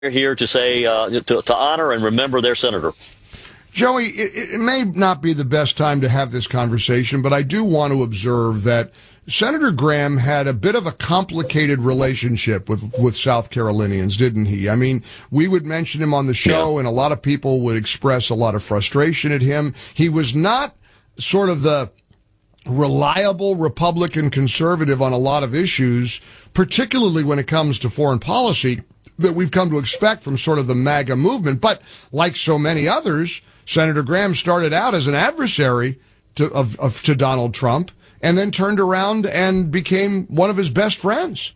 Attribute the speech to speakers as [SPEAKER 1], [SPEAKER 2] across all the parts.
[SPEAKER 1] here to say to honor and remember their senator.
[SPEAKER 2] Joey, it may not be the best time to have this conversation, but I do want to observe that Senator Graham had a bit of a complicated relationship with South Carolinians, didn't he? I mean, we would mention him on the show, and a lot of people would express a lot of frustration at him. He was not sort of the reliable Republican conservative on a lot of issues, particularly when it comes to foreign policy, that we've come to expect from sort of the MAGA movement. But like so many others, Senator Graham started out as an adversary to Donald Trump and then turned around and became one of his best friends.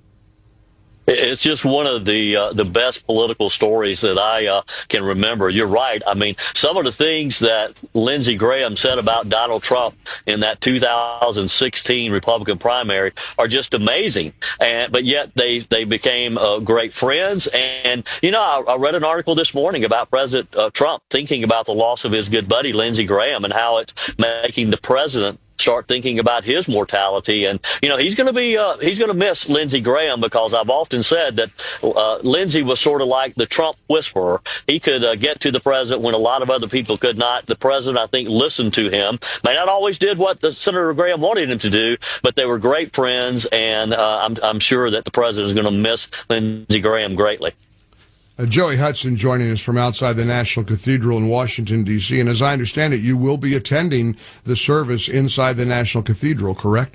[SPEAKER 1] It's just one of the best political stories that I can remember. You're right. I mean, some of the things that Lindsey Graham said about Donald Trump in that 2016 Republican primary are just amazing. But yet they became great friends. And, I read an article this morning about President Trump thinking about the loss of his good buddy, Lindsey Graham, and how it's making the president start thinking about his mortality. And, he's going to miss Lindsey Graham, because I've often said that Lindsey was sort of like the Trump whisperer. He could get to the president when a lot of other people could not. The president, I think, listened to him. May not always did what the Senator Graham wanted him to do, but they were great friends. And I'm sure that the president is going to miss Lindsey Graham greatly.
[SPEAKER 2] Joey Hudson joining us from outside the National Cathedral in Washington, D.C. And as I understand it, you will be attending the service inside the National Cathedral, correct?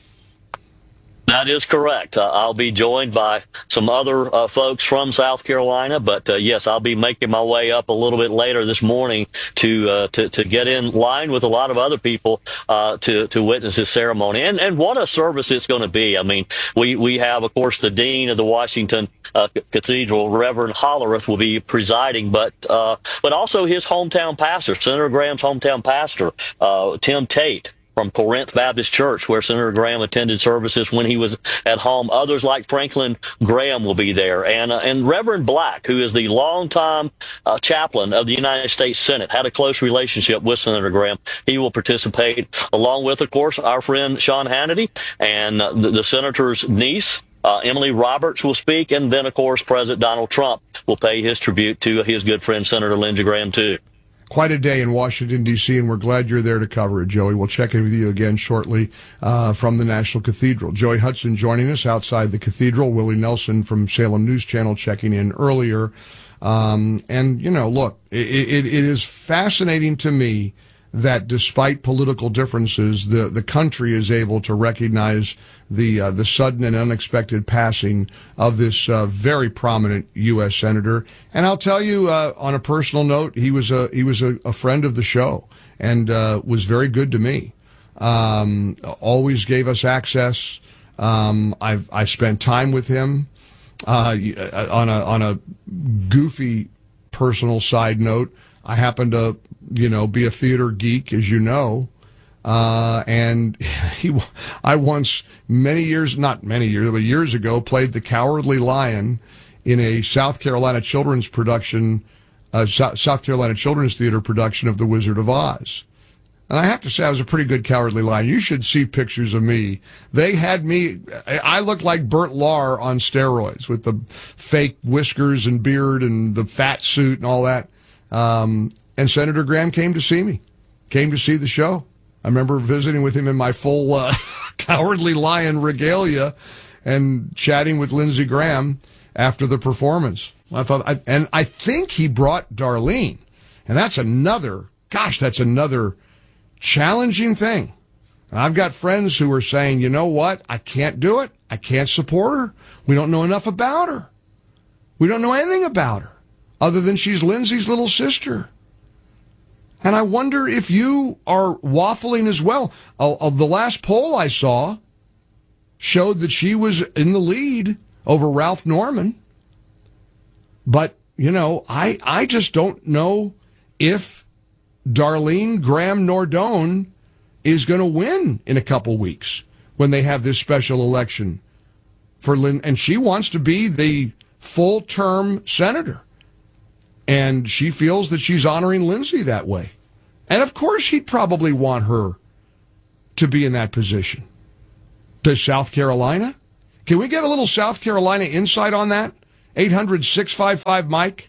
[SPEAKER 1] That is correct. I'll be joined by some other folks from South Carolina, but yes, I'll be making my way up a little bit later this morning to get in line with a lot of other people to witness this ceremony. And what a service it's going to be. I mean, we have, of course, the Dean of the Washington Cathedral, Reverend Hollerith, will be presiding, but also his hometown pastor, Senator Graham's hometown pastor, Tim Tate, from Corinth Baptist Church, where Senator Graham attended services when he was at home. Others like Franklin Graham will be there. And Reverend Black, who is the longtime chaplain of the United States Senate, had a close relationship with Senator Graham. He will participate, along with, of course, our friend Sean Hannity and the senator's niece, Emily Roberts, will speak. And then, of course, President Donald Trump will pay his tribute to his good friend, Senator Lindsey Graham, too.
[SPEAKER 2] Quite a day in Washington, D.C., and we're glad you're there to cover it, Joey. We'll check in with you again shortly from the National Cathedral. Joey Hudson joining us outside the cathedral. Willie Nelson from Salem News Channel checking in earlier. Look, it is fascinating to me that despite political differences, the country is able to recognize the sudden and unexpected passing of this very prominent U.S. senator. And I'll tell you, on a personal note, he was a friend of the show and was very good to me. Always gave us access. I spent time with him. On a goofy personal side note, I happen to be a theater geek, as you know. And I once, years ago, played the Cowardly Lion in a South Carolina Children's Theater production of The Wizard of Oz. And I have to say, I was a pretty good Cowardly Lion. You should see pictures of me. They had me, I looked like Burt Lahr on steroids with the fake whiskers and beard and the fat suit and all that. And Senator Graham came to see me, came to see the show. I remember visiting with him in my full Cowardly Lion regalia and chatting with Lindsey Graham after the performance. I think he brought Darlene. And that's another challenging thing. And I've got friends who are saying, you know what? I can't do it. I can't support her. We don't know enough about her. We don't know anything about her other than she's Lindsey's little sister. And I wonder if you are waffling as well. The last poll I saw showed that she was in the lead over Ralph Norman. But, I just don't know if Darlene Graham Nordone is going to win in a couple weeks when they have this special election for Lynn. And she wants to be the full-term senator. And she feels that she's honoring Lindsey that way. And of course he'd probably want her to be in that position. Does South Carolina? Can we get a little South Carolina insight on that? 800-655-MIKE,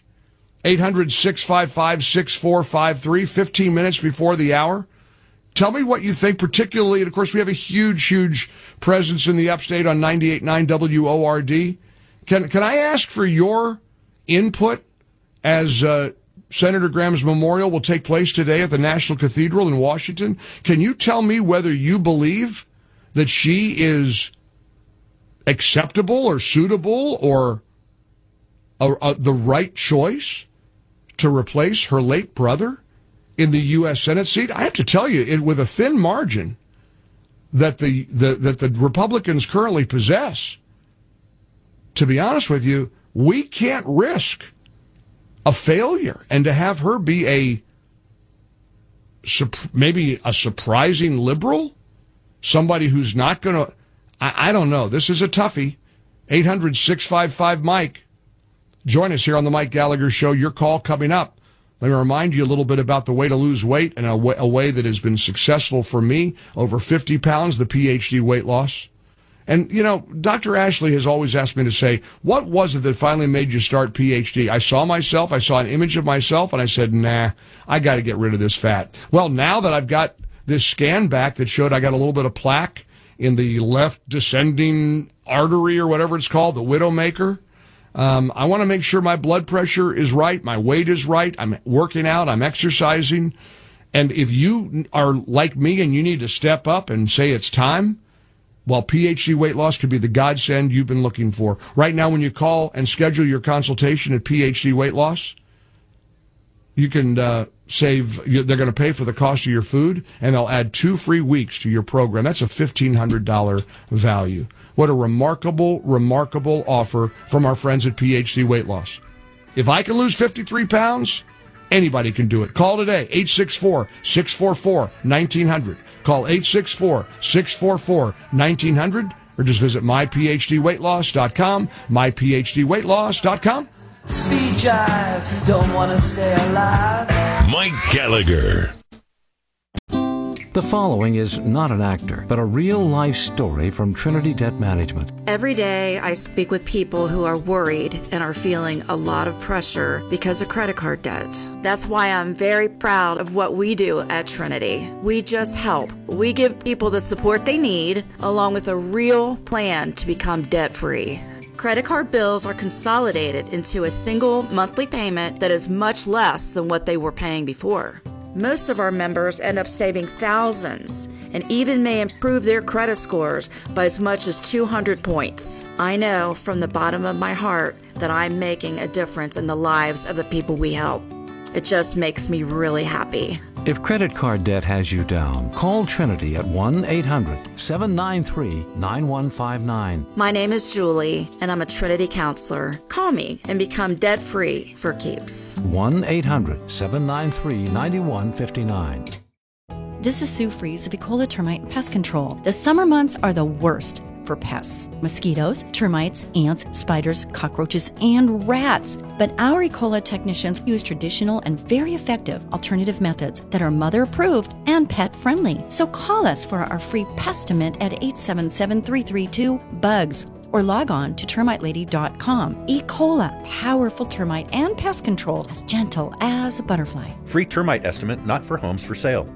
[SPEAKER 2] 800-655-6453, 15 minutes before the hour. Tell me what you think, particularly, and of course, we have a huge presence in the upstate on 98.9 WORD. Can I ask for your input as Senator Graham's memorial will take place today at the National Cathedral in Washington? Can you tell me whether you believe that she is acceptable or suitable or the right choice to replace her late brother in the U.S. Senate seat? I have to tell you, with a thin margin that the Republicans currently possess, to be honest with you, we can't risk a failure. And to have her be maybe a surprising liberal, somebody who's not going to, I don't know. This is a toughie. 800-655-MIKE. Join us here on the Mike Gallagher Show. Your call coming up. Let me remind you a little bit about the way to lose weight and a way that has been successful for me. Over 50 pounds, the PhD weight loss. And, you know, Dr. Ashley has always asked me to say, what was it that finally made you start PhD? I saw an image of myself, and I said, nah, I got to get rid of this fat. Well, now that I've got this scan back that showed I got a little bit of plaque in the left descending artery or whatever it's called, the widowmaker, I want to make sure my blood pressure is right, my weight is right, I'm working out, I'm exercising. And if you are like me and you need to step up and say it's time, well, PhD weight loss could be the godsend you've been looking for. Right now, when you call and schedule your consultation at PhD Weight Loss, you can save, they're going to pay for the cost of your food, and they'll add 2 free weeks to your program. That's a $1,500 value. What a remarkable offer from our friends at PhD Weight Loss. If I can lose 53 pounds, anybody can do it. Call today, 864-644-1900. Call 864-644-1900, or just visit myphdweightloss.com, myphdweightloss.com.
[SPEAKER 3] Speech, I don't want to say alive.
[SPEAKER 4] Mike Gallagher.
[SPEAKER 5] The following is not an actor, but a real-life story from Trinity Debt Management.
[SPEAKER 6] Every day I speak with people who are worried and are feeling a lot of pressure because of credit card debt. That's why I'm very proud of what we do at Trinity. We just help. We give people the support they need, along with a real plan to become debt-free. Credit card bills are consolidated into a single monthly payment that is much less than what they were paying before. Most of our members end up saving thousands and even may improve their credit scores by as much as 200 points. I know from the bottom of my heart that I'm making a difference in the lives of the people we help. It just makes me really happy.
[SPEAKER 5] If credit card debt has you down, call Trinity at 1-800-793-9159.
[SPEAKER 6] My name is Julie, and I'm a Trinity counselor. Call me and become debt-free for keeps.
[SPEAKER 5] 1-800-793-9159.
[SPEAKER 7] This is Sue Fries of Ecola Termite and Pest Control. The summer months are the worst for pests. Mosquitoes, termites, ants, spiders, cockroaches, and rats. But our Ecola technicians use traditional and very effective alternative methods that are mother-approved and pet-friendly. So call us for our free Pestimate at 877-332-BUGS or log on to termitelady.com. Ecola, powerful termite and pest control, as gentle as a butterfly.
[SPEAKER 8] Free termite estimate not for homes for sale.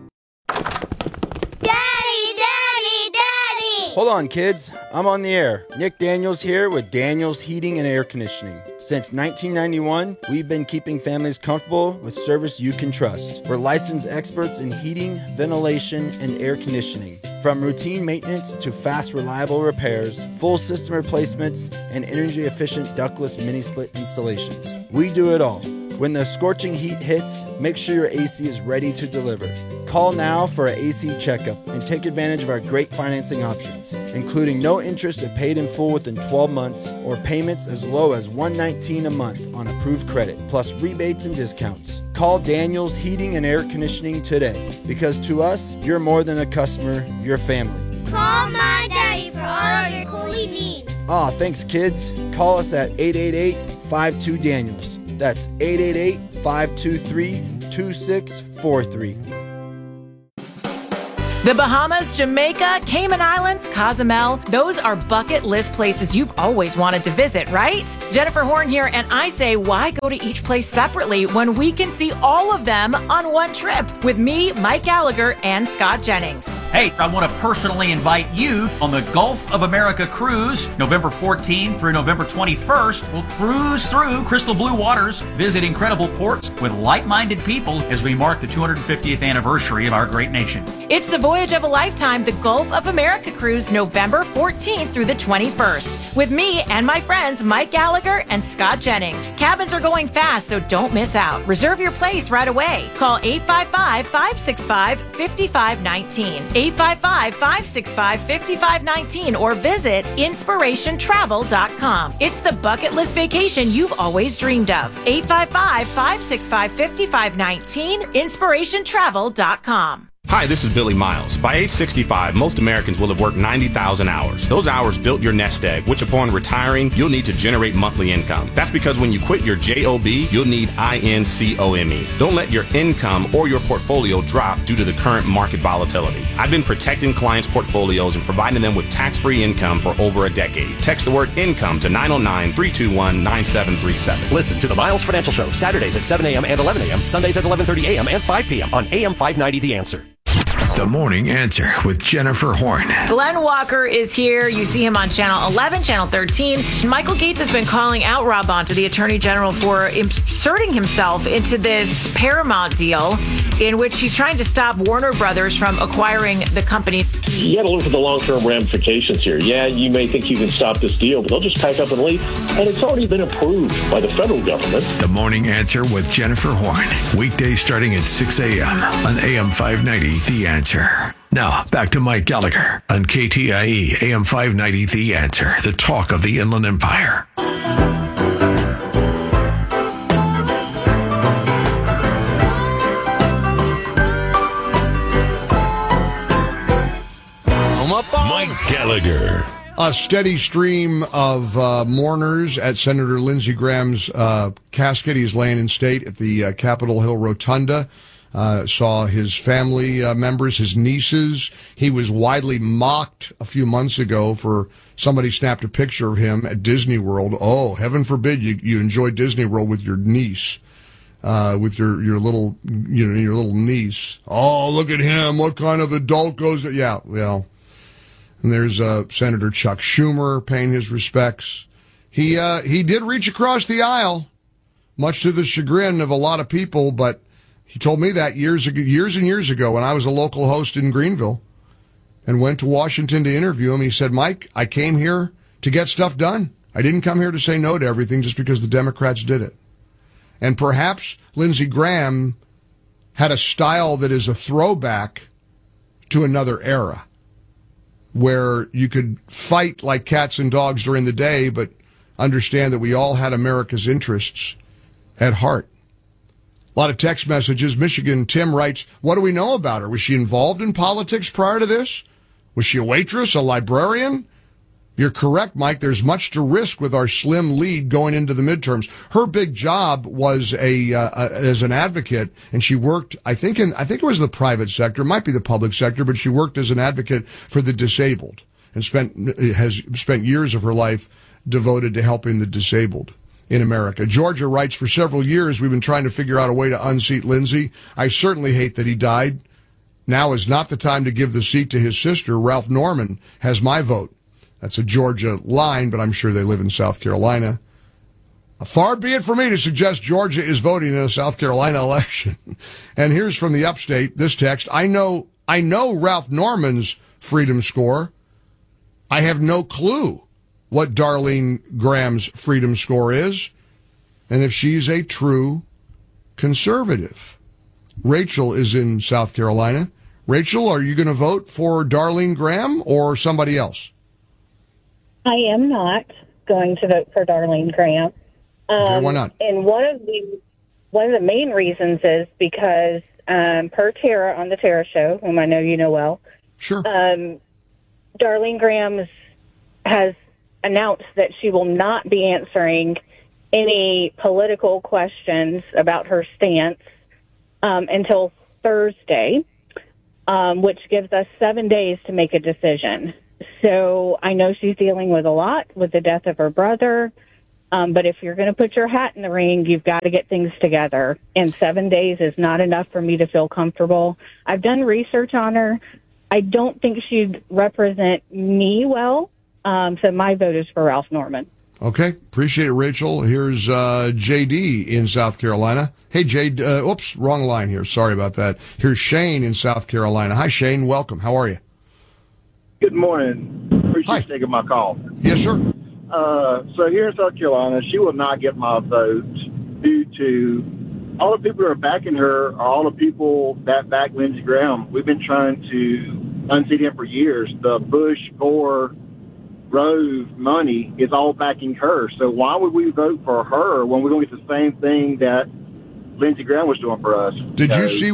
[SPEAKER 9] Hold on, kids. I'm on the air. Nick Daniels here with Daniels Heating and Air Conditioning. Since 1991, we've been keeping families comfortable with service you can trust. We're licensed experts in heating, ventilation, and air conditioning. From routine maintenance to fast, reliable repairs, full system replacements, and energy-efficient ductless mini-split installations. We do it all. When the scorching heat hits, make sure your AC is ready to deliver. Call now for an AC checkup and take advantage of our great financing options, including no interest if paid in full within 12 months or payments as low as $119 a month on approved credit, plus rebates and discounts. Call Daniels Heating and Air Conditioning today, because to us, you're more than a customer, you're family.
[SPEAKER 10] Call my daddy for all your coolie needs.
[SPEAKER 9] Thanks, kids. Call us at 888-52-DANIELS. That's 888-523-2643.
[SPEAKER 11] The Bahamas, Jamaica, Cayman Islands, Cozumel, those are bucket list places you've always wanted to visit, right? Jennifer Horn here, and I say, why go to each place separately when we can see all of them on one trip with me, Mike Gallagher, and Scott Jennings?
[SPEAKER 12] Hey, I want to personally invite you on the Gulf of America cruise, November 14th through November 21st. We'll cruise through crystal blue waters, visit incredible ports with like-minded people as we mark the 250th anniversary of our great nation.
[SPEAKER 11] It's the voyage of a lifetime, the Gulf of America cruise, November 14th through the 21st, with me and my friends Mike Gallagher and Scott Jennings. Cabins are going fast, so don't miss out. Reserve your place right away. Call 855-565-5519. 855-565-5519 or visit inspirationtravel.com. It's the bucket list vacation you've always dreamed of. 855-565-5519, inspirationtravel.com.
[SPEAKER 13] Hi, this is Billy Miles. By age 65, most Americans will have worked 90,000 hours. Those hours built your nest egg, which upon retiring, you'll need to generate monthly income. That's because when you quit your JOB, you'll need INCOME. Don't let your income or your portfolio drop due to the current market volatility. I've been protecting clients' portfolios and providing them with tax-free income for over a decade. Text the word income to 909-321-9737.
[SPEAKER 14] Listen to the Miles Financial Show, Saturdays at 7 a.m. and 11 a.m., Sundays at 11:30 a.m. and 5 p.m. on AM 590 The Answer.
[SPEAKER 4] The Morning Answer with Jennifer Horn.
[SPEAKER 11] Glenn Walker is here. You see him on Channel 11, Channel 13. Michael Gates has been calling out Rob Bonta, the Attorney General, for inserting himself into this Paramount deal in which he's trying to stop Warner Brothers from acquiring the company.
[SPEAKER 15] You got to look at the long-term ramifications here. Yeah, you may think you can stop this deal, but they'll just pack up and leave. And it's already been approved by the federal government.
[SPEAKER 4] The Morning Answer with Jennifer Horn. Weekdays starting at 6 a.m. on AM 590 The Answer. Now, back to Mike Gallagher on KTIE AM 590 The Answer, the talk of the Inland Empire. Mike Gallagher.
[SPEAKER 2] A steady stream of mourners at Senator Lindsey Graham's casket. He's laying in state at the Capitol Hill Rotunda. Saw his family members, his nieces. He was widely mocked a few months ago for somebody snapped a picture of him at Disney World. Oh, heaven forbid you enjoy Disney World with your niece, with your little, your little niece. Oh, look at him. What kind of adult goes to, yeah, well. And there's Senator Chuck Schumer paying his respects. He did reach across the aisle, much to the chagrin of a lot of people, but he told me that years and years ago when I was a local host in Greenville and went to Washington to interview him. He said, Mike, I came here to get stuff done. I didn't come here to say no to everything just because the Democrats did it. And perhaps Lindsey Graham had a style that is a throwback to another era where you could fight like cats and dogs during the day, but understand that we all had America's interests at heart. A lot of text messages. Michigan Tim writes, what do we know about her? Was she involved in politics prior to this? Was she a waitress, a librarian? You're correct, Mike. There's much to risk with our slim lead going into the midterms. Her big job was as an advocate, and she worked, I think it was the private sector, it might be the public sector, but she worked as an advocate for the disabled and has spent years of her life devoted to helping the disabled in America. Georgia writes, for several years we've been trying to figure out a way to unseat Lindsey. I certainly hate that he died. Now is not the time to give the seat to his sister. Ralph Norman has my vote. That's a Georgia line, but I'm sure they live in South Carolina. Far be it for me to suggest Georgia is voting in a South Carolina election. And here's from the upstate, this text. I know Ralph Norman's freedom score. I have no clue what Darlene Graham's freedom score is, and if she's a true conservative. Rachel is in South Carolina. Rachel, are you going to vote for Darlene Graham or somebody else?
[SPEAKER 16] I am not going to vote for Darlene Graham.
[SPEAKER 2] Okay, why not?
[SPEAKER 16] And one of the main reasons is because per Tara on the Tara Show, whom I know you know well,
[SPEAKER 2] sure,
[SPEAKER 16] Darlene Graham has announced that she will not be answering any political questions about her stance until Thursday. which gives us 7 days to make a decision. So I know she's dealing with a lot with the death of her brother. But if you're going to put your hat in the ring, you've got to get things together. And 7 days is not enough for me to feel comfortable. I've done research on her. I don't think she'd represent me well. So my vote is for Ralph Norman.
[SPEAKER 2] Okay. Appreciate it, Rachel. Here's JD in South Carolina. Hey, Jade. Oops, wrong line here. Sorry about that. Here's Shane in South Carolina. Hi, Shane. Welcome. How are you?
[SPEAKER 17] Good morning. Appreciate you taking my call.
[SPEAKER 2] Yes, sir.
[SPEAKER 17] So here in South Carolina, she will not get my vote due to all the people who are backing her are all the people that back Lindsey Graham. We've been trying to unseat him for years. The Bush, Gore, Rove money is all backing her. So why would we vote for her when we don't get the same thing that Lindsey Graham was doing for us?
[SPEAKER 2] Did you see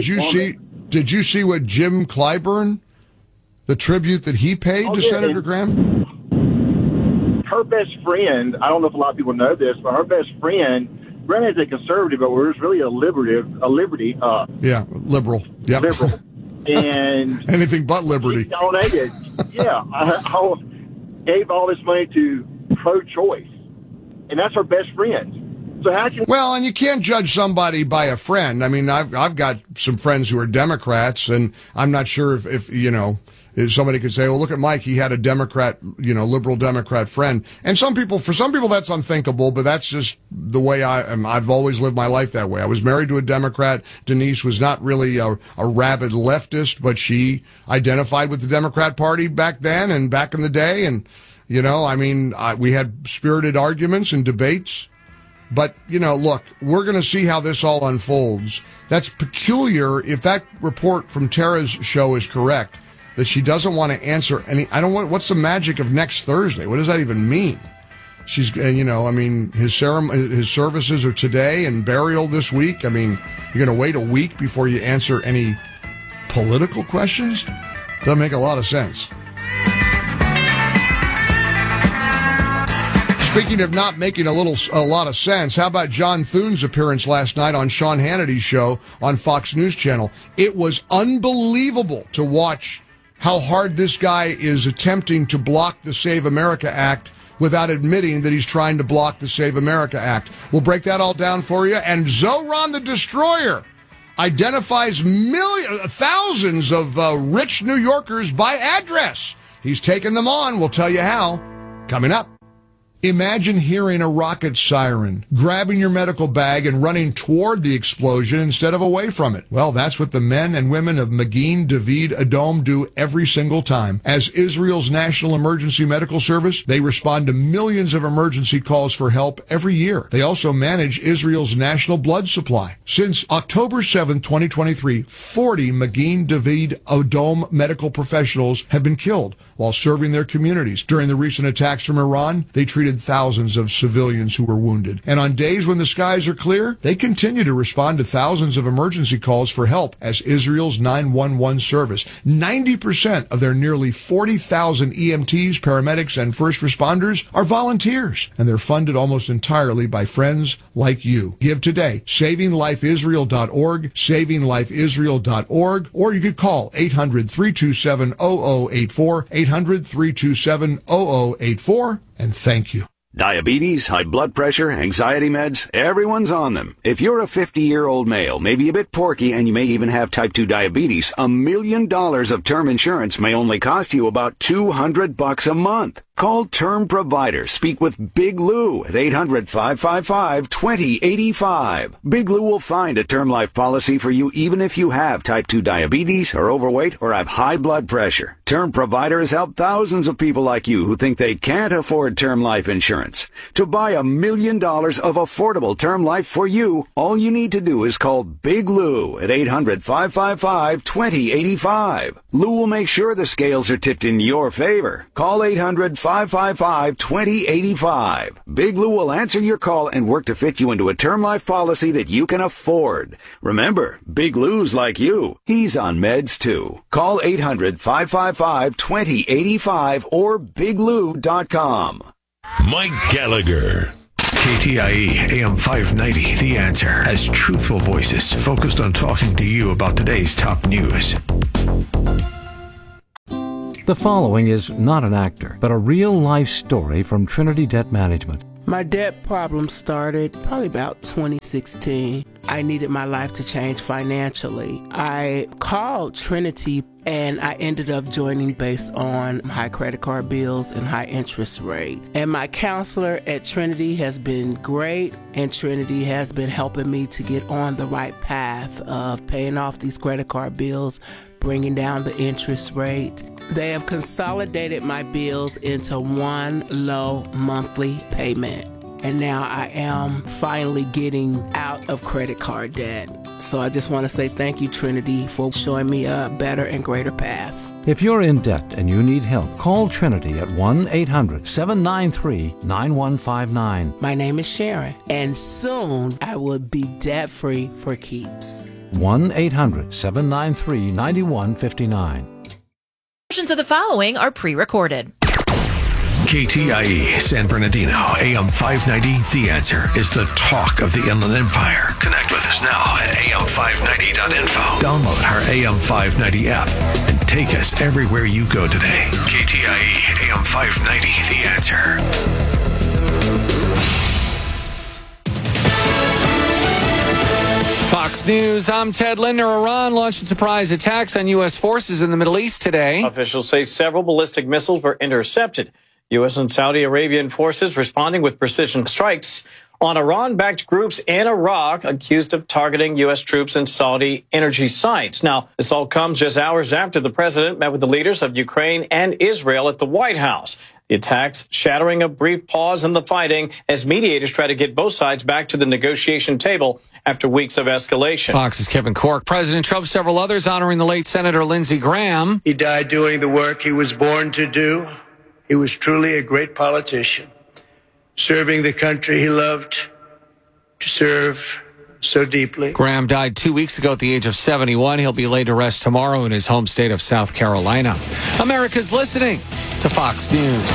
[SPEAKER 2] what Jim Clyburn, the tribute that he paid to Senator Graham?
[SPEAKER 17] Her best friend, I don't know if a lot of people know this, but her best friend, granted is a conservative, but was really a liberal.
[SPEAKER 2] Yep.
[SPEAKER 17] Liberal. And
[SPEAKER 2] anything but liberty.
[SPEAKER 17] She donated. I gave all this money to pro-choice. And that's her best friend. So how can...
[SPEAKER 2] Well, and you can't judge somebody by a friend. I mean, I've got some friends who are Democrats, and I'm not sure if if somebody could say, "Oh, look at Mike. He had a Democrat, liberal Democrat friend." And for some people, that's unthinkable. But that's just the way I am. I've always lived my life that way. I was married to a Democrat. Denise was not really a rabid leftist, but she identified with the Democrat Party back then and back in the day. And we had spirited arguments and debates. But, look, we're going to see how this all unfolds. That's peculiar if that report from Tara's show is correct, that she doesn't want to answer what's the magic of next Thursday? What does that even mean? His services are today and burial this week. I mean, you're going to wait a week before you answer any political questions? Doesn't make a lot of sense. Speaking of not making a lot of sense, how about John Thune's appearance last night on Sean Hannity's show on Fox News Channel? It was unbelievable to watch how hard this guy is attempting to block the Save America Act without admitting that he's trying to block the Save America Act. We'll break that all down for you. And Zoran the Destroyer identifies thousands of rich New Yorkers by address. He's taken them on. We'll tell you how. Coming up. Imagine hearing a rocket siren, grabbing your medical bag and running toward the explosion instead of away from it. Well, that's what the men and women of Magin David Adom do every single time. As Israel's National Emergency Medical Service, they respond to millions of emergency calls for help every year. They also manage Israel's national blood supply. Since October 7, 2023, 40 Magin David Adom medical professionals have been killed while serving their communities. During the recent attacks from Iran, they treated thousands of civilians who were wounded. And on days when the skies are clear, they continue to respond to thousands of emergency calls for help as Israel's 911 service. 90% of their nearly 40,000 EMTs, paramedics, and first responders are volunteers, and they're funded almost entirely by friends like you. Give today. SavingLifeIsrael.org, SavingLifeIsrael.org, or you could call 800-327-0084, 800-327-0084, and thank you.
[SPEAKER 18] Diabetes, high blood pressure, anxiety meds, everyone's on them. If you're a 50-year-old male, maybe a bit porky, and you may even have type 2 diabetes, $1 million of term insurance may only cost you about $200 a month. Call Term Provider. Speak with Big Lou at 800-555-2085. Big Lou will find a term life policy for you even if you have type 2 diabetes, are overweight, or have high blood pressure. Term Provider has helped thousands of people like you who think they can't afford term life insurance. To buy $1 million of affordable term life for you, all you need to do is call Big Lou at 800-555-2085. Lou will make sure the scales are tipped in your favor. Call 800-555-2085. Big Lou will answer your call and work to fit you into a term life policy that you can afford. Remember, Big Lou's like you. He's on meds too. Call 800-555-2085 or biglou.com.
[SPEAKER 4] Mike Gallagher. KTIE AM 590, The Answer, has truthful voices focused on talking to you about today's top news.
[SPEAKER 5] The following is not an actor, but a real-life story from Trinity Debt Management.
[SPEAKER 19] My debt problem started probably about 2016. I needed my life to change financially. I called Trinity and I ended up joining based on high credit card bills and high interest rate. And my counselor at Trinity has been great, and Trinity has been helping me to get on the right path of paying off these credit card bills, bringing down the interest rate. They have consolidated my bills into one low monthly payment. And now I am finally getting out of credit card debt. So I just want to say thank you, Trinity, for showing me a better and greater path.
[SPEAKER 5] If you're in debt and you need help, call Trinity at 1-800-793-9159.
[SPEAKER 19] My name is Sharon, and soon I will be debt-free for keeps.
[SPEAKER 5] 1-800-793-9159.
[SPEAKER 11] Portions of the following are pre-recorded.
[SPEAKER 4] KTIE San Bernardino, AM 590, The Answer is the talk of the Inland Empire. Connect with us now at am590.info. Download our AM 590 app and take us everywhere you go today. KTIE AM 590, The Answer.
[SPEAKER 20] Fox News, I'm Ted Linder. Iran launched surprise attacks on U.S. forces in the Middle East today.
[SPEAKER 21] Officials say several ballistic missiles were intercepted. U.S. and Saudi Arabian forces responding with precision strikes on Iran-backed groups in Iraq accused of targeting U.S. troops and Saudi energy sites. Now, this all comes just hours after the president met with the leaders of Ukraine and Israel at the White House. The attacks shattering a brief pause in the fighting as mediators try to get both sides back to the negotiation table after weeks of escalation.
[SPEAKER 20] Fox's Kevin Corke. President Trump, several others honoring the late Senator Lindsey Graham.
[SPEAKER 22] He died doing the work he was born to do. He was truly a great politician, serving the country he loved to serve so deeply.
[SPEAKER 20] Graham died 2 weeks ago at the age of 71. He'll be laid to rest tomorrow in his home state of South Carolina. America's listening to Fox News.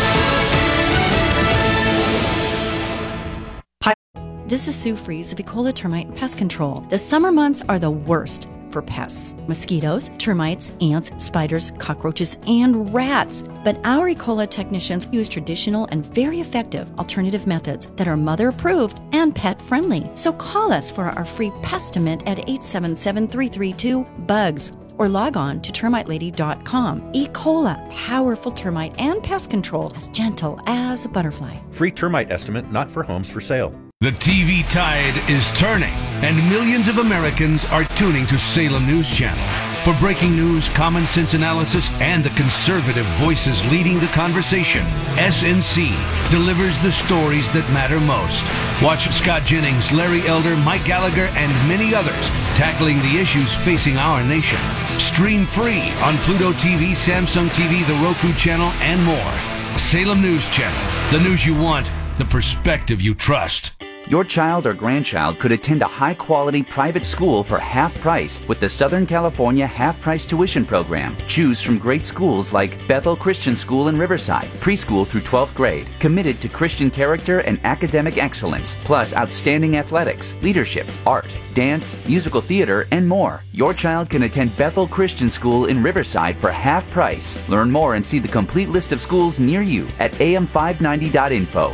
[SPEAKER 7] This is Sue Fries of Ecola Termite and Pest Control. The summer months are the worst for pests. Mosquitoes, termites, ants, spiders, cockroaches, and rats. But our Ecola technicians use traditional and very effective alternative methods that are mother approved and pet friendly. So call us for our free Pestimate at 877-332-BUGS or log on to termitelady.com. Ecola, powerful termite and pest control, as gentle as a butterfly.
[SPEAKER 8] Free termite estimate not for homes for sale.
[SPEAKER 23] The TV tide is turning, and millions of Americans are tuning to Salem News Channel. For breaking news, common sense analysis, and the conservative voices leading the conversation, SNC delivers the stories that matter most. Watch Scott Jennings, Larry Elder, Mike Gallagher, and many others tackling the issues facing our nation. Stream free on Pluto TV, Samsung TV, the Roku channel, and more. Salem News Channel, the news you want, the perspective you trust.
[SPEAKER 24] Your child or grandchild could attend a high-quality private school for half price with the Southern California half-price tuition program. Choose from great schools like Bethel Christian School in Riverside, preschool through 12th grade, committed to Christian character and academic excellence, plus outstanding athletics, leadership, art, dance, musical theater, and more. Your child can attend Bethel Christian School in Riverside for half price. Learn more and see the complete list of schools near you at am590.info.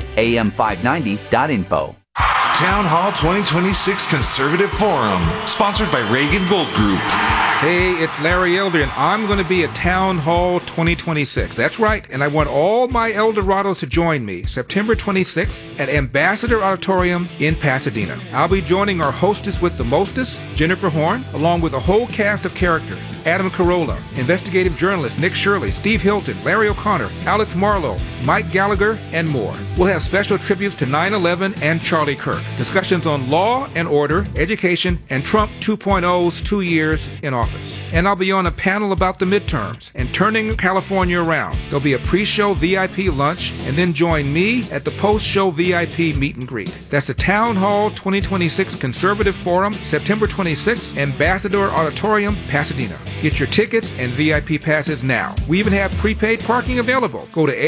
[SPEAKER 24] am590.info.
[SPEAKER 25] Town Hall 2026 Conservative Forum, sponsored by Reagan Gold Group.
[SPEAKER 26] Hey, it's Larry Elder, and I'm going to be at Town Hall 2026. That's right, and I want all my Eldorados to join me September 26th at Ambassador Auditorium in Pasadena. I'll be joining our hostess with the mostest, Jennifer Horn, along with a whole cast of characters. Adam Carolla, investigative journalist Nick Shirley, Steve Hilton, Larry O'Connor, Alex Marlowe, Mike Gallagher, and more. We'll have special tributes to 9/11 and Charlie Kirk, discussions on law and order, education, and Trump 2.0's 2 years in office. And I'll be on a panel about the midterms and turning California around. There'll be a pre-show VIP lunch, and then join me at the post-show VIP meet and greet. That's the Town Hall 2026 Conservative Forum, September 26th, Ambassador Auditorium, Pasadena. Get your tickets and VIP passes now. We even have prepaid parking available. Go to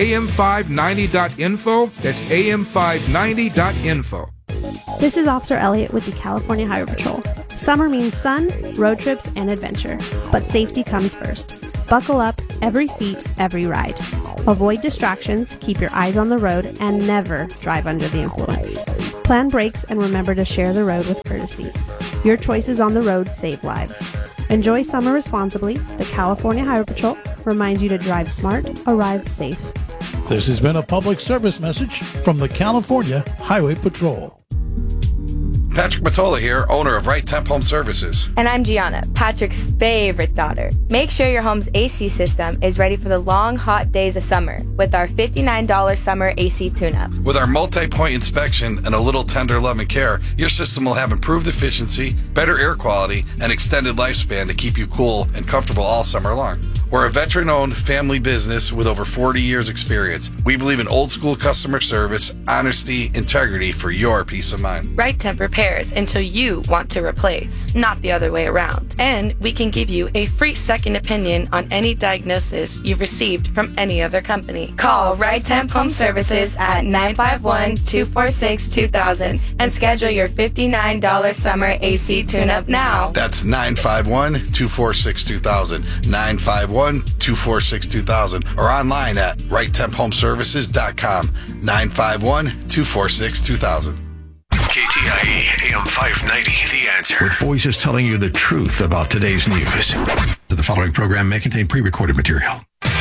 [SPEAKER 26] am590.info. That's am590.info.
[SPEAKER 27] This is Officer Elliott with the California Highway Patrol.
[SPEAKER 1] Summer means sun, road trips, and adventure. But safety comes first. Buckle up, every seat, every ride. Avoid distractions, keep your eyes on the road, and never drive under the influence. Plan brakes and remember to share the road with courtesy. Your choices on the road save lives. Enjoy summer responsibly. The California Highway Patrol reminds you to drive smart, arrive safe.
[SPEAKER 3] This has been a public service message from the California Highway Patrol.
[SPEAKER 6] Patrick Matola here, owner of Right Temp Home Services.
[SPEAKER 9] And I'm Gianna, Patrick's favorite daughter. Make sure your home's AC system is ready for the long, hot days of summer with our $59 summer AC tune-up.
[SPEAKER 6] With our multi-point inspection and a little tender love and care, your system will have improved efficiency, better air quality, and extended lifespan to keep you cool and comfortable all summer long. We're a veteran-owned family business with over 40 years experience. We believe in old-school customer service, honesty, integrity for your peace of mind.
[SPEAKER 9] Right Temp repairs until you want to replace, not the other way around. And we can give you a free second opinion on any diagnosis you've received from any other company. Call Right Temp Home Services at 951-246-2000 and schedule your $59 summer AC tune-up now.
[SPEAKER 6] That's 951-246-2000, 951-246-2000, or online at righttemphomeservices.com, 951-246-2000.
[SPEAKER 4] KTIE AM 590, The Answer. With voices telling you the truth about today's news. The following program may contain pre-recorded material.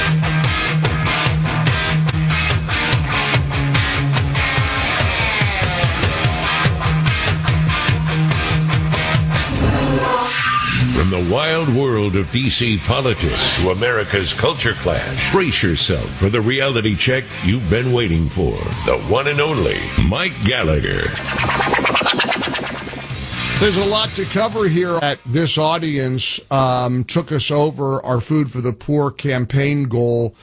[SPEAKER 10] From the wild world of D.C. politics to America's culture clash, brace yourself for the reality check you've been waiting for. The one and only Mike Gallagher.
[SPEAKER 2] There's a lot to cover here. This audience took us over our Food for the Poor campaign goal.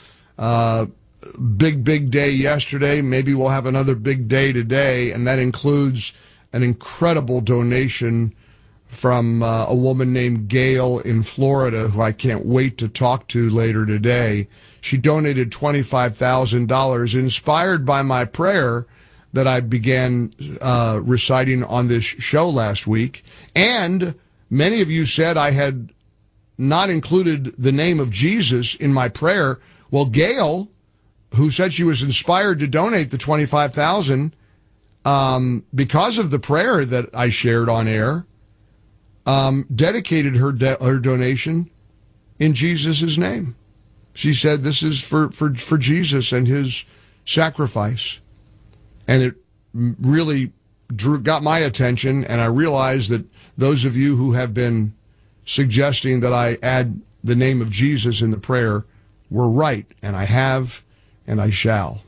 [SPEAKER 2] Big day yesterday. Maybe we'll have another big day today, and that includes an incredible donation from a woman named Gail in Florida, who I can't wait to talk to later today. She donated $25,000, inspired by my prayer that I began reciting on this show last week. And many of you said I had not included the name of Jesus in my prayer. Well, Gail, who said she was inspired to donate the $25,000 because of the prayer that I shared on air, dedicated her donation in Jesus' name. She said this is for Jesus and his sacrifice. And it really got my attention, and I realized that those of you who have been suggesting that I add the name of Jesus in the prayer were right, and I have, and I shall.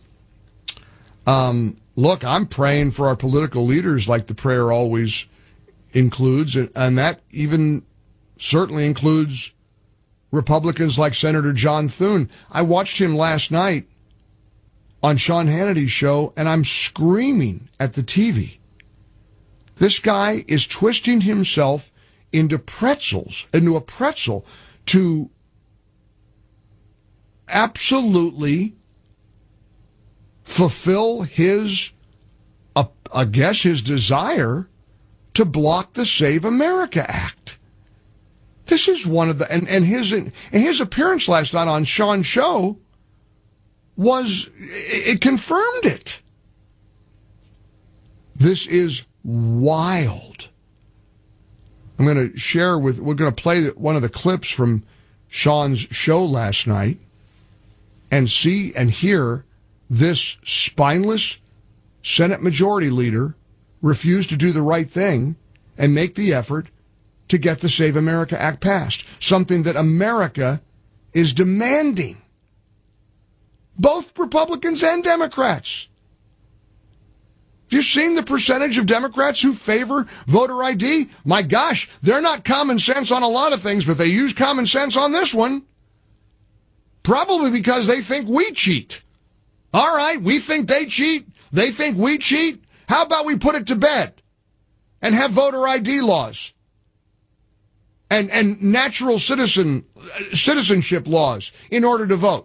[SPEAKER 2] Look, I'm praying for our political leaders like the prayer always includes, and that even certainly includes Republicans like Senator John Thune. I watched him last night on Sean Hannity's show, and I'm screaming at the TV. This guy is twisting himself into a pretzel, to absolutely fulfill his desire to block the Save America Act. This is one of the, and his appearance last night on Sean's show it confirmed it. This is wild. I'm going to we're going to play one of the clips from Sean's show last night and see and hear this spineless Senate Majority Leader refuse to do the right thing and make the effort to get the Save America Act passed, something that America is demanding. Both Republicans and Democrats. Have you seen the percentage of Democrats who favor voter ID? My gosh, they're not common sense on a lot of things, but they use common sense on this one. Probably because they think we cheat. All right, we think they cheat. They think we cheat. How about we put it to bed and have voter ID laws and natural citizenship laws in order to vote?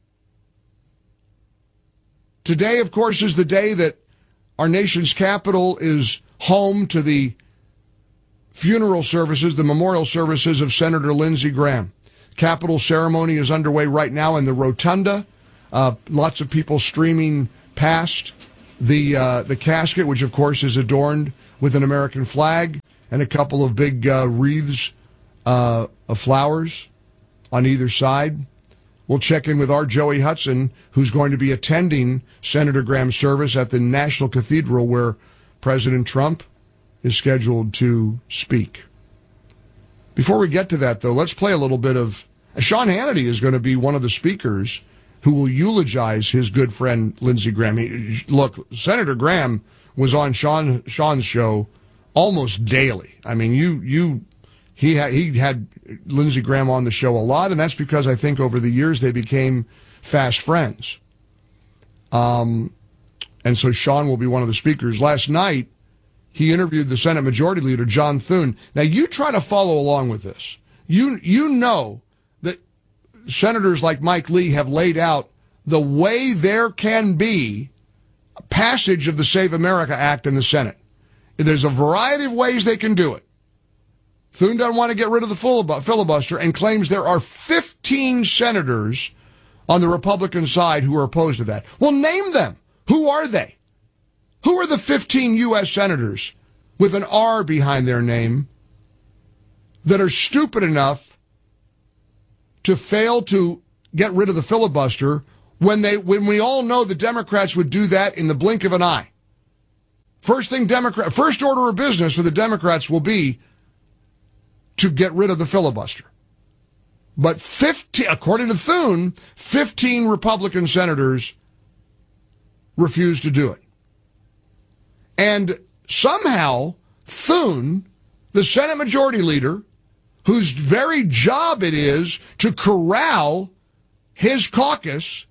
[SPEAKER 2] Today, of course, is the day that our nation's capital is home to the funeral services, the memorial services of Senator Lindsey Graham. Capitol ceremony is underway right now in the rotunda. Lots of people streaming past the casket, which of course is adorned with an American flag and a couple of big wreaths of flowers on either side. We'll check in with our Joey Hudson, who's going to be attending Senator Graham's service at the National Cathedral where President Trump is scheduled to speak. Before we get to that, though, let's play a little bit of... Sean Hannity is going to be one of the speakers who will eulogize his good friend Lindsey Graham. Look, Senator Graham was on Sean's show almost daily. I mean, he had Lindsey Graham on the show a lot, and that's because I think over the years they became fast friends. And so Sean will be one of the speakers. Last night, he interviewed the Senate Majority Leader, John Thune. Now, you try to follow along with this. You know that senators like Mike Lee have laid out the way there can be passage of the Save America Act in the Senate. There's a variety of ways they can do it. Thune doesn't want to get rid of the filibuster and claims there are 15 senators on the Republican side who are opposed to that. Well, name them. Who are they? Who are the 15 U.S. senators with an R behind their name that are stupid enough to fail to get rid of the filibuster when we all know the Democrats would do that in the blink of an eye? First order of business for the Democrats will be to get rid of the filibuster. But 15, according to Thune, 15 Republican senators refused to do it. And somehow Thune, the Senate Majority Leader, whose very job it is to corral his caucus,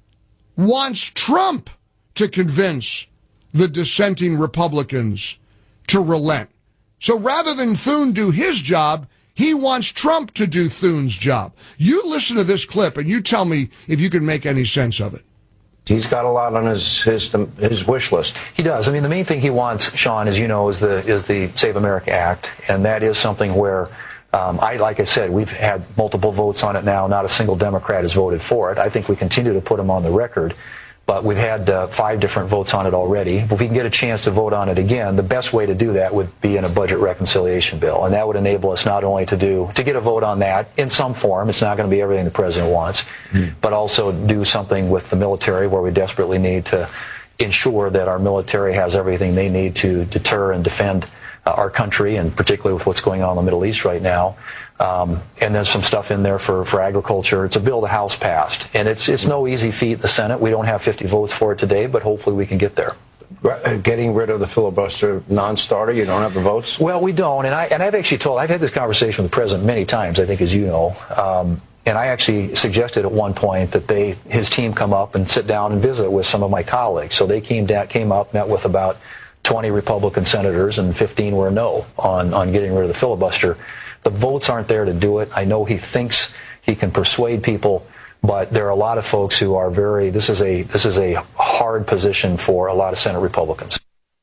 [SPEAKER 2] wants Trump to convince the dissenting Republicans to relent. So rather than Thune do his job, he wants Trump to do Thune's job. You listen to this clip and you tell me if you can make any sense of it.
[SPEAKER 12] He's got a lot on his wish list.
[SPEAKER 13] He does. I mean, the main thing he wants, Sean, as you know, is the Save America Act, and that is something where, like I said, we've had multiple votes on it now. Not a single Democrat has voted for it. I think we continue to put him on the record, but we've had 5 different votes on it already. If we can get a chance to vote on it again, the best way to do that would be in a budget reconciliation bill, and that would enable us not only to get a vote on that in some form. It's not going to be everything the president wants, but also do something with the military where we desperately need to ensure that our military has everything they need to deter and defend our country, and particularly with what's going on in the Middle East right now. And there's some stuff in there for agriculture. It's a bill the House passed, and it's no easy feat in the Senate. We don't have 50 votes for it today, but hopefully we can get there.
[SPEAKER 12] Getting rid of the filibuster non-starter, you don't have the votes?
[SPEAKER 13] Well, we don't, and I've had this conversation with the president many times, I think, as you know, and I actually suggested at one point that his team come up and sit down and visit with some of my colleagues. So they came up, met with about 20 Republican senators, and 15 were no on getting rid of the filibuster. The votes aren't there to do it. I know he thinks he can persuade people, but there are a lot of folks who are this is a hard position for a lot of Senate Republicans.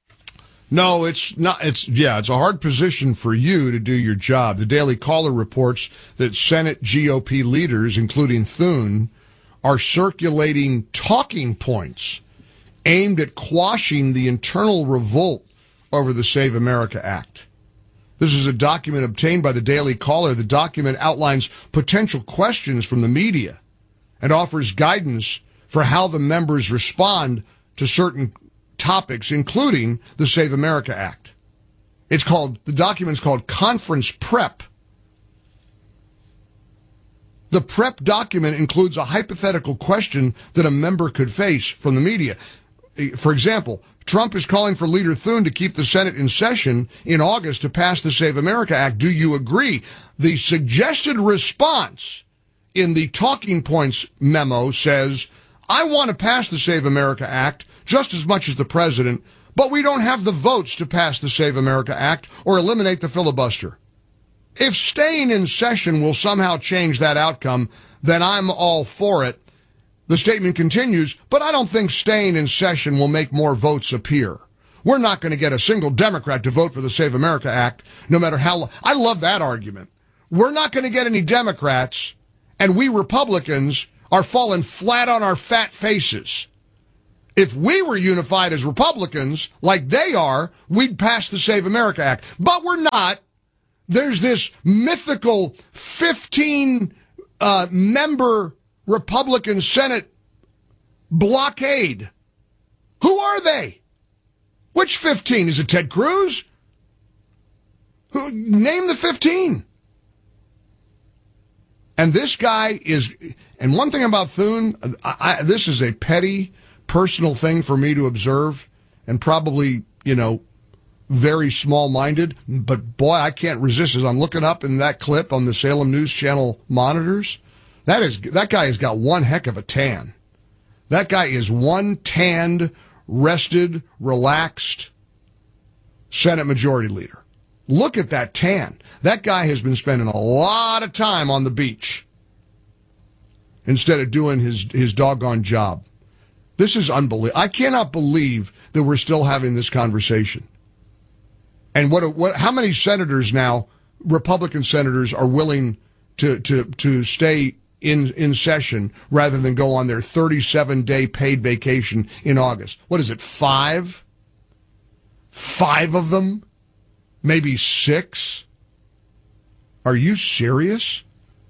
[SPEAKER 2] No, it's not. It's a hard position for you to do your job. The Daily Caller reports that Senate GOP leaders, including Thune, are circulating talking points aimed at quashing the internal revolt over the Save America Act. This is a document obtained by the Daily Caller. The document outlines potential questions from the media and offers guidance for how the members respond to certain topics, including the Save America Act. The document's called Conference Prep. The prep document includes a hypothetical question that a member could face from the media. For example, Trump is calling for Leader Thune to keep the Senate in session in August to pass the Save America Act. Do you agree? The suggested response in the talking points memo says, I want to pass the Save America Act just as much as the president, but we don't have the votes to pass the Save America Act or eliminate the filibuster. If staying in session will somehow change that outcome, then I'm all for it. The statement continues, but I don't think staying in session will make more votes appear. We're not going to get a single Democrat to vote for the Save America Act, no matter how. I love that argument. We're not going to get any Democrats, and we Republicans are falling flat on our fat faces. If we were unified as Republicans, like they are, we'd pass the Save America Act. But we're not. There's this mythical 15-member Republican Senate blockade. Who are they? Which 15? Is it Ted Cruz? Name the 15. And this guy is, and one thing about Thune, this is a petty, personal thing for me to observe, and probably, very small-minded, but boy, I can't resist as I'm looking up in that clip on the Salem News Channel monitors. That guy has got one heck of a tan. That guy is one tanned, rested, relaxed Senate Majority Leader. Look at that tan. That guy has been spending a lot of time on the beach instead of doing his doggone job. This is unbelievable. I cannot believe that we're still having this conversation. And how many senators now, Republican senators, are willing to stay in session rather than go on their 37-day paid vacation in August? What is it, 5? 5 of them? Maybe 6? Are you serious?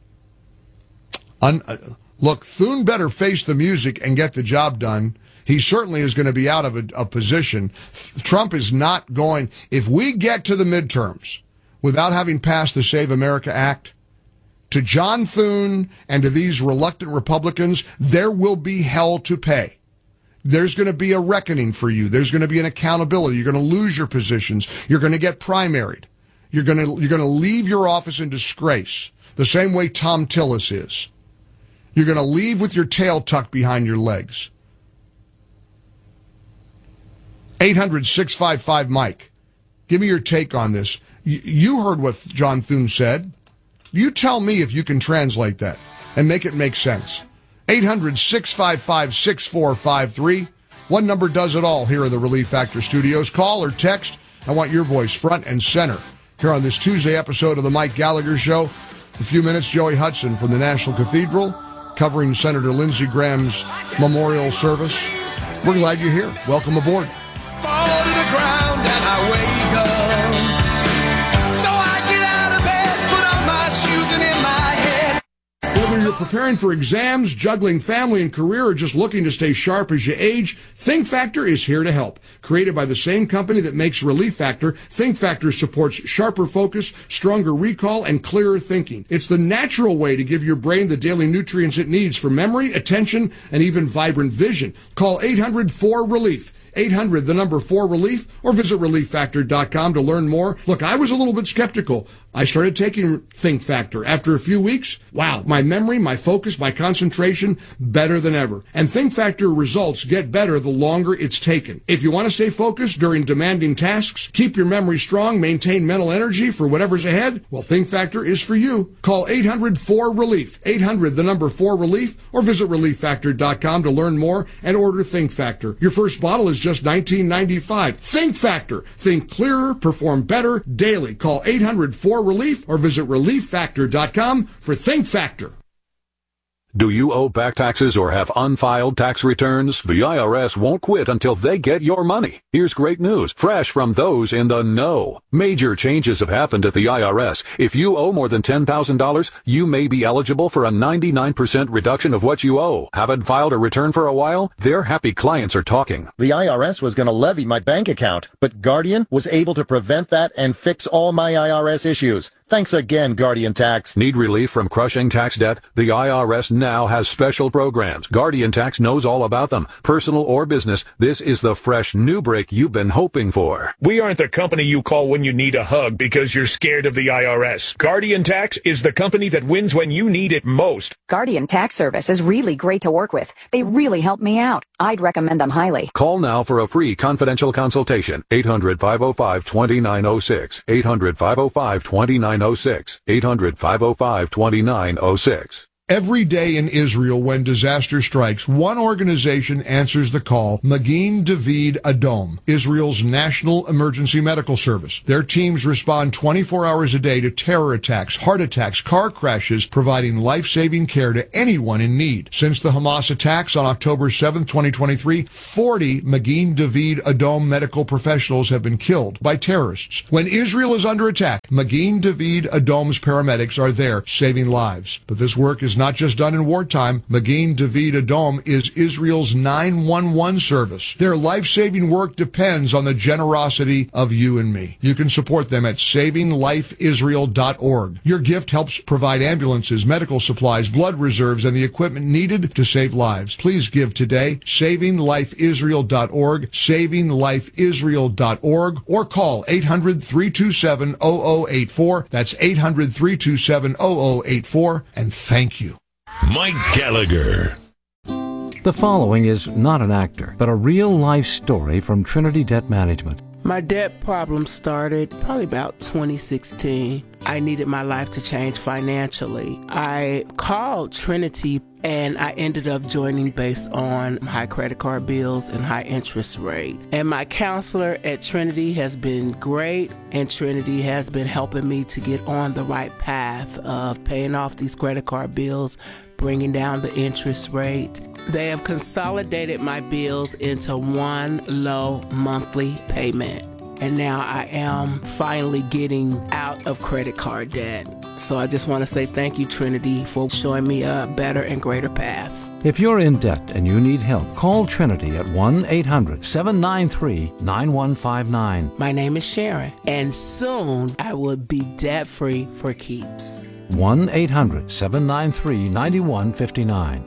[SPEAKER 2] Look, Thune better face the music and get the job done. He certainly is going to be out of a position. Trump is not going. If we get to the midterms without having passed the Save America Act, to John Thune and to these reluctant Republicans, there will be hell to pay. There's going to be a reckoning for you. There's going to be an accountability. You're going to lose your positions. You're going to get primaried. You're going to leave your office in disgrace, the same way Tom Tillis is. You're going to leave with your tail tucked behind your legs. 800-655-Mike. Give me your take on this. You heard what John Thune said. You tell me if you can translate that and make it make sense. 800-655-6453. One number does it all here in the Relief Factor Studios. Call or text. I want your voice front and center here on this Tuesday episode of the Mike Gallagher Show. In a few minutes, Joey Hudson from the National Cathedral covering Senator Lindsey Graham's memorial service. We're glad you're here. Welcome aboard.
[SPEAKER 14] Fall to the ground and I wake up. So I get out of bed, put on my shoes and in my head.
[SPEAKER 2] Whether you're preparing for exams, juggling family and career, or just looking to stay sharp as you age, Think Factor is here to help. Created by the same company that makes Relief Factor, Think Factor supports sharper focus, stronger recall, and clearer thinking. It's the natural way to give your brain the daily nutrients it needs for memory, attention, and even vibrant vision. Call 800-4RELIEF. 800, the number 4RELIEF, or visit ReliefFactor.com to learn more. Look, I was a little bit skeptical. I started taking Think Factor. After a few weeks, wow, my memory, my focus, my concentration, better than ever. And Think Factor results get better the longer it's taken. If you want to stay focused during demanding tasks, keep your memory strong, maintain mental energy for whatever's ahead, well, Think Factor is for you. Call 800-4RELIEF. 800, the number 4RELIEF, or visit ReliefFactor.com to learn more and order Think Factor. Your first bottle is just $19.95. Think Factor. Think clearer, perform better daily. Call 800-4RELIEF or visit ReliefFactor.com for Think Factor.
[SPEAKER 15] Do you owe back taxes or have unfiled tax returns? The IRS won't quit until they get your money. Here's great news, fresh from those in the know. Major changes have happened at the IRS. If you owe more than $10,000, you may be eligible for a 99% reduction of what you owe. Haven't filed a return for a while? Their happy clients are talking.
[SPEAKER 16] The IRS was going to levy my bank account, but Guardian was able to prevent that and fix all my IRS issues. Thanks again, Guardian Tax.
[SPEAKER 15] Need relief from crushing tax debt? The IRS now has special programs. Guardian Tax knows all about them. Personal or business, this is the fresh new break you've been hoping for.
[SPEAKER 17] We aren't the company you call when you need a hug because you're scared of the IRS. Guardian Tax is the company that wins when you need it most.
[SPEAKER 18] Guardian Tax Service is really great to work with. They really help me out. I'd recommend them highly.
[SPEAKER 15] Call now for a free confidential consultation. 800-505-2906. 800-505-2906. 800-505-2906.
[SPEAKER 2] Every day in Israel when disaster strikes, one organization answers the call, Magen David Adom, Israel's national emergency medical service. Their teams respond 24 hours a day to terror attacks, heart attacks, car crashes, providing life-saving care to anyone in need. Since the Hamas attacks on October 7, 2023, 40 Magen David Adom medical professionals have been killed by terrorists. When Israel is under attack, Magen David Adom's paramedics are there saving lives. But this work is not just done in wartime. Magen David Adom is Israel's 911 service. Their life-saving work depends on the generosity of you and me. You can support them at savinglifeisrael.org. Your gift helps provide ambulances, medical supplies, blood reserves, and the equipment needed to save lives. Please give today, savinglifeisrael.org, savinglifeisrael.org, or call 800-327-0084. That's 800-327-0084, and thank you.
[SPEAKER 10] Mike Gallagher.
[SPEAKER 5] The following is not an actor, but a real-life story from Trinity Debt Management.
[SPEAKER 11] My debt problem started probably about 2016. I needed my life to change financially. I called Trinity and I ended up joining based on high credit card bills and high interest rate. And my counselor at Trinity has been great, and Trinity has been helping me to get on the right path of paying off these credit card bills, bringing down the interest rate. They have consolidated my bills into one low monthly payment. And now I am finally getting out of credit card debt. So I just want to say thank you, Trinity, for showing me a better and greater path.
[SPEAKER 5] If you're in debt and you need help, call Trinity at 1-800-793-9159.
[SPEAKER 11] My name is Sharon, and soon I will be debt-free for keeps.
[SPEAKER 5] 1-800-793-9159.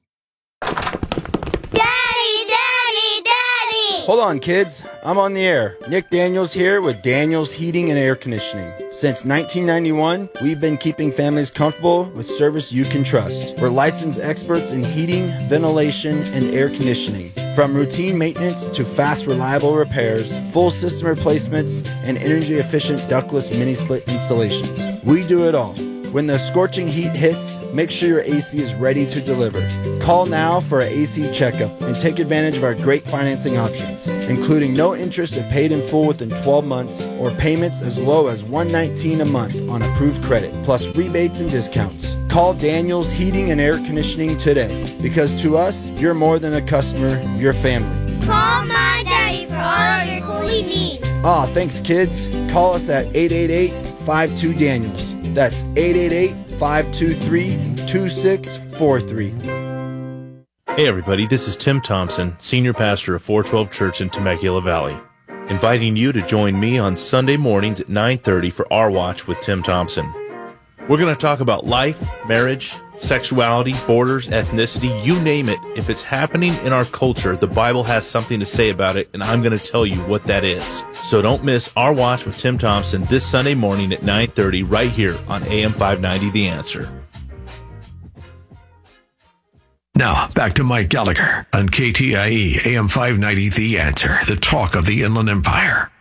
[SPEAKER 19] Hold on, kids. I'm on the air. Nick Daniels here with Daniels Heating and Air Conditioning. Since 1991, we've been keeping families comfortable with service you can trust. We're licensed experts in heating, ventilation, and air conditioning. From routine maintenance to fast, reliable repairs, full system replacements, and energy-efficient ductless mini-split installations. We do it all. When the scorching heat hits, make sure your AC is ready to deliver. Call now for an AC checkup and take advantage of our great financing options, including no interest if paid in full within 12 months or payments as low as $119 a month on approved credit, plus rebates and discounts. Call Daniels Heating and Air Conditioning today, because to us, you're more than a customer, you're family.
[SPEAKER 20] Call my daddy for all of your cooling needs.
[SPEAKER 19] Thanks, kids. Call us at 888-52-DANIELS. That's 888-523-2643.
[SPEAKER 21] Hey everybody, this is Tim Thompson, Senior Pastor of 412 Church in Temecula Valley, inviting you to join me on Sunday mornings at 9:30 for Our Watch with Tim Thompson. We're going to talk about life, marriage, sexuality, borders, ethnicity, you name it. If it's happening in our culture, the Bible has something to say about it, and I'm going to tell you what that is. So don't miss Our Watch with Tim Thompson this Sunday morning at 9:30 right here on AM 590 The Answer.
[SPEAKER 4] Now, back to Mike Gallagher on KTIE AM 590 The Answer, the talk of the Inland Empire.